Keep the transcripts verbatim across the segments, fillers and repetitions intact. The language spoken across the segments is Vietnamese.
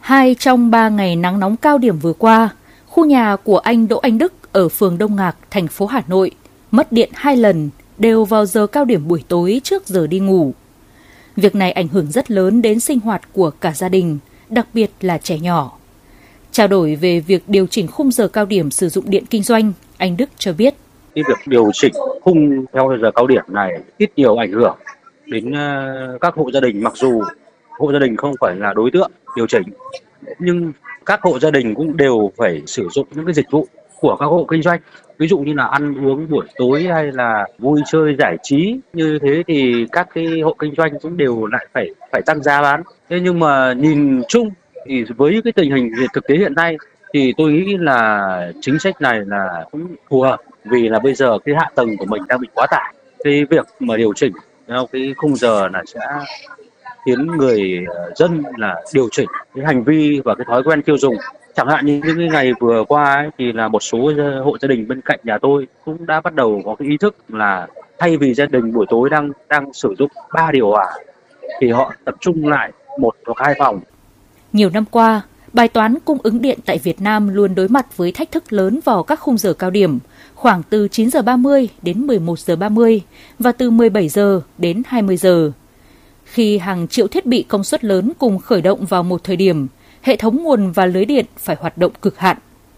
Hai trong ba ngày nắng nóng cao điểm vừa qua, khu nhà của anh Đỗ Anh Đức ở phường Đông Ngạc, thành phố Hà Nội mất điện hai lần, đều vào giờ cao điểm buổi tối trước giờ đi ngủ. Việc này ảnh hưởng rất lớn đến sinh hoạt của cả gia đình, đặc biệt là trẻ nhỏ. Trao đổi về việc điều chỉnh khung giờ cao điểm sử dụng điện kinh doanh, anh Đức cho biết. Cái việc điều chỉnh khung theo giờ cao điểm này ít nhiều ảnh hưởng đến các hộ gia đình, mặc dù hộ gia đình không phải là đối tượng điều chỉnh, nhưng các hộ gia đình cũng đều phải sử dụng những cái dịch vụ của các hộ kinh doanh. Ví dụ như là ăn uống buổi tối hay là vui chơi giải trí, như thế thì các cái hộ kinh doanh cũng đều lại phải phải tăng giá bán. Thế nhưng mà nhìn chung thì với cái tình hình thực tế hiện nay thì tôi nghĩ là chính sách này là cũng phù hợp, vì là bây giờ cái hạ tầng của mình đang bị quá tải. Cái việc mà điều chỉnh theo cái khung giờ là sẽ khiến người dân là điều chỉnh cái hành vi và cái thói quen tiêu dùng. Chẳng hạn như những cái ngày vừa qua ấy, thì là một số hộ gia đình bên cạnh nhà tôi cũng đã bắt đầu có cái ý thức là thay vì gia đình buổi tối đang đang sử dụng ba điều hòa thì họ tập trung lại một hoặc hai phòng. Nhiều năm qua, bài toán cung ứng điện tại Việt Nam luôn đối mặt với thách thức lớn vào các khung giờ cao điểm, khoảng từ chín giờ ba mươi đến mười một giờ ba mươi và từ mười bảy giờ đến hai mươi giờ. Khi hàng triệu thiết bị công suất lớn cùng khởi động vào một thời điểm, hệ thống nguồn và lưới điện phải hoạt động cực hạn.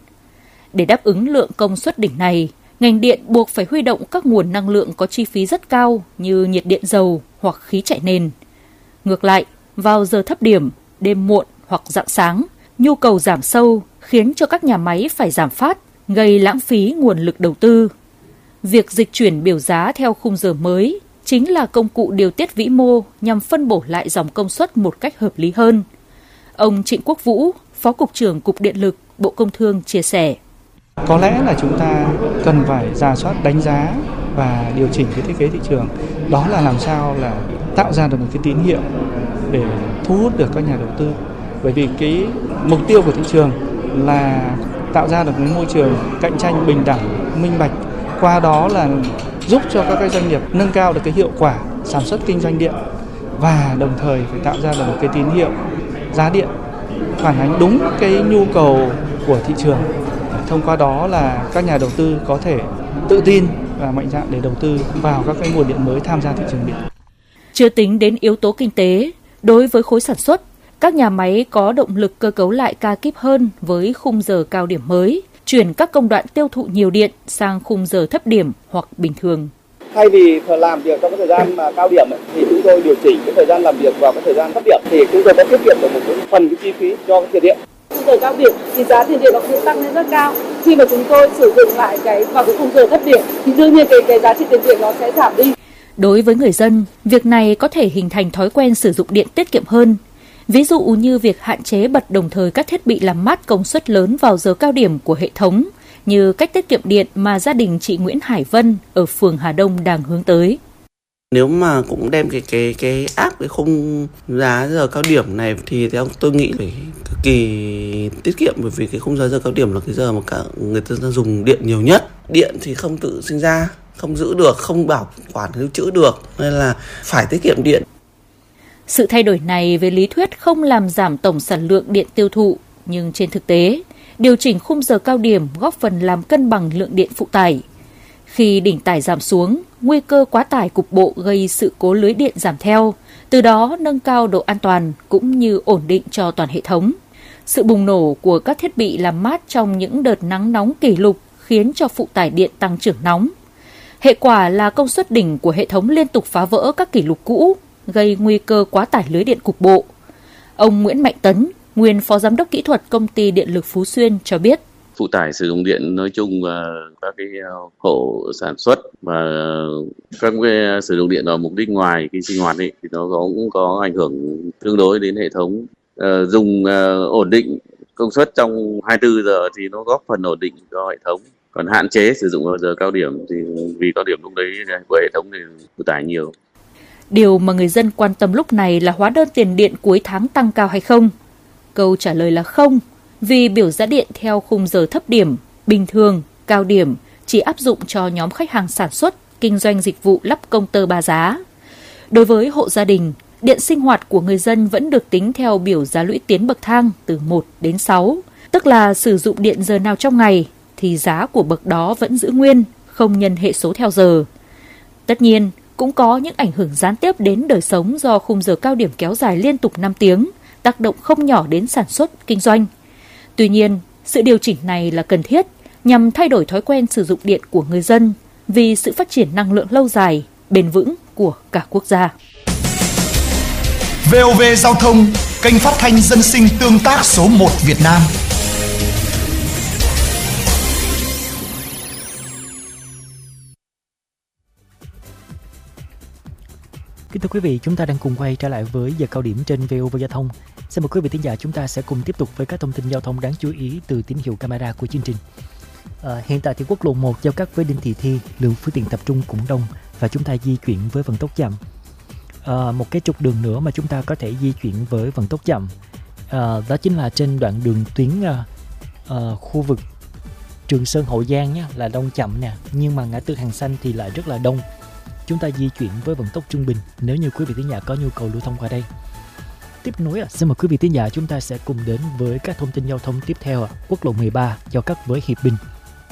Để đáp ứng lượng công suất đỉnh này, ngành điện buộc phải huy động các nguồn năng lượng có chi phí rất cao như nhiệt điện dầu hoặc khí chạy nền. Ngược lại, vào giờ thấp điểm, đêm muộn hoặc rạng sáng, nhu cầu giảm sâu khiến cho các nhà máy phải giảm phát, gây lãng phí nguồn lực đầu tư. Việc dịch chuyển biểu giá theo khung giờ mới chính là công cụ điều tiết vĩ mô nhằm phân bổ lại dòng công suất một cách hợp lý hơn. Ông Trịnh Quốc Vũ, Phó Cục trưởng Cục Điện lực, Bộ Công Thương chia sẻ. Có lẽ là chúng ta cần phải rà soát, đánh giá và điều chỉnh cái thiết kế thị trường. Đó là làm sao là tạo ra được một cái tín hiệu để thu hút được các nhà đầu tư. Bởi vì cái mục tiêu của thị trường là tạo ra được một môi trường cạnh tranh bình đẳng, minh bạch. Qua đó là giúp cho các doanh nghiệp nâng cao được cái hiệu quả sản xuất kinh doanh điện và đồng thời phải tạo ra được một cái tín hiệu giá điện phản ánh đúng cái nhu cầu của thị trường. Thông qua đó là các nhà đầu tư có thể tự tin và mạnh dạn để đầu tư vào các cái nguồn điện mới tham gia thị trường điện. Chưa tính đến yếu tố kinh tế, đối với khối sản xuất, các nhà máy có động lực cơ cấu lại ca kíp hơn với khung giờ cao điểm mới, chuyển các công đoạn tiêu thụ nhiều điện sang khung giờ thấp điểm hoặc bình thường. Thay vì làm việc trong cái thời gian mà cao điểm ấy, thì chúng tôi điều chỉnh cái thời gian làm việc vào cái thời gian thấp điểm thì chúng tôi có tiết kiệm được một phần cái chi phí cho cái tiền điện. Khung giờ cao điểm thì giá tiền điện nó cũng tăng lên rất cao. Khi mà chúng tôi sử dụng lại cái vào cái khung giờ thấp điểm thì đương nhiên cái cái giá trị tiền điện nó sẽ giảm đi. Đối với người dân, việc này có thể hình thành thói quen sử dụng điện tiết kiệm hơn. Ví dụ như việc hạn chế bật đồng thời các thiết bị làm mát công suất lớn vào giờ cao điểm của hệ thống, như cách tiết kiệm điện mà gia đình chị Nguyễn Hải Vân ở phường Hà Đông đang hướng tới. Nếu mà cũng đem cái cái cái áp cái khung giá giờ cao điểm này thì theo tôi nghĩ phải cực kỳ tiết kiệm, bởi vì cái khung giá giờ cao điểm là cái giờ mà cả người ta dùng điện nhiều nhất. Điện thì không tự sinh ra, không giữ được, không bảo quản lưu trữ được, nên là phải tiết kiệm điện. Sự thay đổi này về lý thuyết không làm giảm tổng sản lượng điện tiêu thụ, nhưng trên thực tế, điều chỉnh khung giờ cao điểm góp phần làm cân bằng lượng điện phụ tải. Khi đỉnh tải giảm xuống, nguy cơ quá tải cục bộ gây sự cố lưới điện giảm theo, từ đó nâng cao độ an toàn cũng như ổn định cho toàn hệ thống. Sự bùng nổ của các thiết bị làm mát trong những đợt nắng nóng kỷ lục khiến cho phụ tải điện tăng trưởng nóng. Hệ quả là công suất đỉnh của hệ thống liên tục phá vỡ các kỷ lục cũ, gây nguy cơ quá tải lưới điện cục bộ. Ông Nguyễn Mạnh Tấn, nguyên Phó Giám đốc Kỹ thuật Công ty Điện lực Phú Xuyên cho biết. Phụ tải sử dụng điện nói chung và các cái hộ sản xuất và các cái sử dụng điện vào mục đích ngoài cái sinh hoạt ấy, thì nó cũng có ảnh hưởng tương đối đến hệ thống. Uh, dùng uh, ổn định công suất trong hai mươi tư giờ thì nó góp phần ổn định cho hệ thống. Còn hạn chế sử dụng vào giờ cao điểm thì vì cao điểm lúc đấy của hệ thống thì phụ tải nhiều. Điều mà người dân quan tâm lúc này là hóa đơn tiền điện cuối tháng tăng cao hay không? Câu trả lời là không, vì biểu giá điện theo khung giờ thấp điểm, bình thường, cao điểm chỉ áp dụng cho nhóm khách hàng sản xuất, kinh doanh dịch vụ lắp công tơ ba giá. Đối với hộ gia đình, điện sinh hoạt của người dân vẫn được tính theo biểu giá lũy tiến bậc thang từ một đến sáu, tức là sử dụng điện giờ nào trong ngày thì giá của bậc đó vẫn giữ nguyên, không nhân hệ số theo giờ. Tất nhiên, cũng có những ảnh hưởng gián tiếp đến đời sống do khung giờ cao điểm kéo dài liên tục năm tiếng, tác động không nhỏ đến sản xuất, kinh doanh. Tuy nhiên, sự điều chỉnh này là cần thiết nhằm thay đổi thói quen sử dụng điện của người dân vì sự phát triển năng lượng lâu dài, bền vững của cả quốc gia. vê o vê Giao thông, kênh phát thanh dân sinh tương tác số một Việt Nam. Kính thưa quý vị, chúng ta đang cùng quay trở lại với giờ cao điểm trên vê o vê Giao thông. Xin mời quý vị thính giả, chúng ta sẽ cùng tiếp tục với các thông tin giao thông đáng chú ý từ tín hiệu camera của chương trình. À, hiện tại thì quốc lộ một giao cắt với Đinh Thị Thi, lượng phương tiện tập trung cũng đông và chúng ta di chuyển với vận tốc chậm. À, một cái trục đường nữa mà chúng ta có thể di chuyển với vận tốc chậm, à, đó chính là trên đoạn đường tuyến à, à, khu vực Trường Sơn Hậu Giang nhé, là đông chậm nè, nhưng mà ngã tư Hàng Xanh thì lại rất là đông. Chúng ta di chuyển với vận tốc trung bình nếu như quý vị thính giả có nhu cầu lưu thông qua đây. Tiếp nối, à, xin mời quý vị thính giả chúng ta sẽ cùng đến với các thông tin giao thông tiếp theo. À, quốc lộ mười ba giao cắt với Hiệp Bình.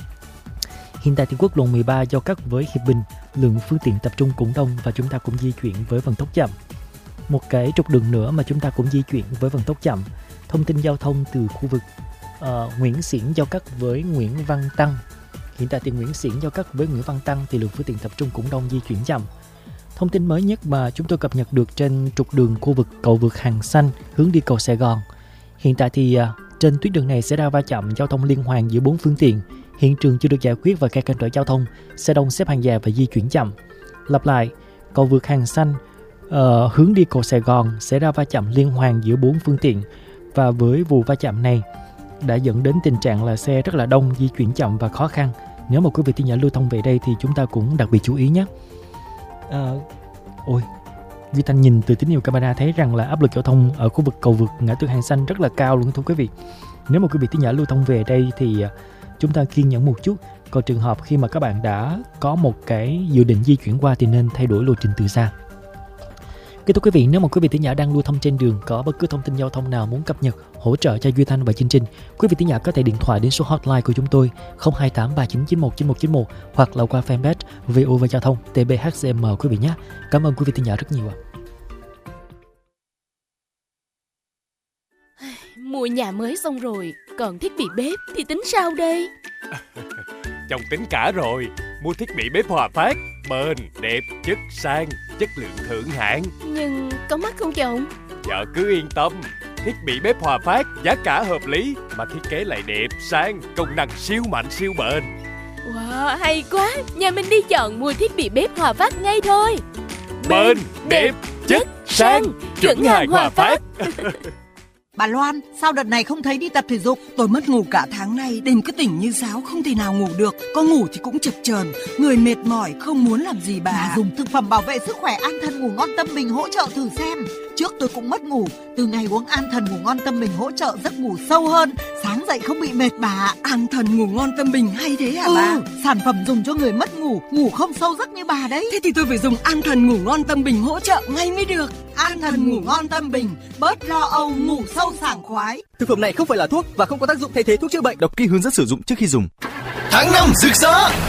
Hiện tại thì quốc lộ mười ba giao cắt với Hiệp Bình, lượng phương tiện tập trung cũng đông và chúng ta cũng di chuyển với vận tốc chậm. Một cái trục đường nữa mà chúng ta cũng di chuyển với vận tốc chậm. Thông tin giao thông từ khu vực uh, Nguyễn Xiển giao cắt với Nguyễn Văn Tăng. Hiện tại thì Nguyễn Xiển giao cắt với Nguyễn Văn Tăng thì lượng phương tiện tập trung cũng đông, di chuyển chậm. Thông tin mới nhất mà chúng tôi cập nhật được trên trục đường khu vực cầu vượt Hàng Xanh hướng đi cầu Sài Gòn. Hiện tại thì uh, trên tuyến đường này xảy ra va chạm giao thông liên hoàn giữa bốn phương tiện. Hiện trường chưa được giải quyết và kẹt cản trở giao thông, xe đông xếp hàng dài và di chuyển chậm. Lặp lại, cầu vượt Hàng Xanh uh, hướng đi cầu Sài Gòn xảy ra va chạm liên hoàn giữa bốn phương tiện và với vụ va chạm này đã dẫn đến tình trạng là xe rất là đông, di chuyển chậm và khó khăn. Nếu mà quý vị thính giả lưu thông về đây thì chúng ta cũng đặc biệt chú ý nhé. Uh, ôi, Duy Thanh nhìn từ tín hiệu camera thấy rằng là áp lực giao thông ở khu vực cầu vượt ngã tư Hàng Xanh rất là cao luôn thưa quý vị. Nếu mà quý vị thính giả lưu thông về đây thì uh, chúng ta kiên nhẫn một chút. Còn trường hợp khi mà các bạn đã có một cái dự định di chuyển qua thì nên thay đổi lộ trình từ xa. Kính thưa quý vị, nếu mà quý vị thính giả đang lưu thông trên đường có bất cứ thông tin giao thông nào muốn cập nhật, hỗ trợ cho Duy Thanh và chương trình, quý vị thính giả có thể điện thoại đến số hotline của chúng tôi không hai tám ba chín chín một chín một chín một hoặc là qua fanpage vê o vê Giao thông tê bê hát xê em quý vị nhé. Cảm ơn quý vị thính giả rất nhiều ạ. Mua nhà mới xong rồi, còn thiết bị bếp thì tính sao đây? Chồng tính cả rồi, mua thiết bị bếp Hòa Phát, bền, đẹp, chất sang, chất lượng thượng hạng. Nhưng có mắc không chồng? Vợ cứ yên tâm, thiết bị bếp Hòa Phát giá cả hợp lý mà thiết kế lại đẹp, sang, công năng siêu mạnh siêu bền. Wow, hay quá, nhà mình đi chọn mua thiết bị bếp Hòa Phát ngay thôi. Bền, đẹp, chất, sang, chuẩn hàng Hòa Phát. Bà Loan, sao đợt này không thấy đi tập thể dục? Tôi mất ngủ cả tháng nay, đêm cứ tỉnh như sáo, không thể nào ngủ được. Có ngủ thì cũng chập chờn, người mệt mỏi, không muốn làm gì bà. Bà dùng thực phẩm bảo vệ sức khỏe An Thần Ngủ Ngon Tâm Bình hỗ trợ thử xem. Trước tôi cũng mất ngủ, từ ngày uống An Thần Ngủ Ngon Tâm Bình hỗ trợ giấc ngủ sâu hơn, sáng dậy không bị mệt bà. An Thần Ngủ Ngon Tâm Bình hay thế hả ừ, bà? Sản phẩm dùng cho người mất ngủ, ngủ không sâu giấc như bà đấy. Thế thì tôi phải dùng An Thần Ngủ Ngon Tâm Bình hỗ trợ ngay mới được. An Thần Ngủ Ngon Tâm Bình, bớt lo âu, ngủ sâu sảng khoái. Thực phẩm này không phải là thuốc và không có tác dụng thay thế thuốc chữa bệnh. Đọc kỹ hướng dẫn sử dụng trước khi dùng. Tháng năm rực rỡ,